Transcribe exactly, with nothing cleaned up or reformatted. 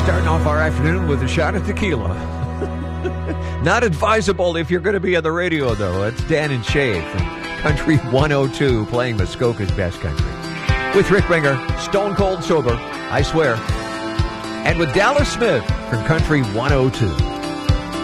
Starting off our afternoon with a shot of tequila. Not advisable if you're going to be on the radio, though. It's Dan and Shay from Country one oh two playing Muskoka's best country. With Rick Winger, Stone Cold Sober, I Swear. And with Dallas Smith from Country one oh two.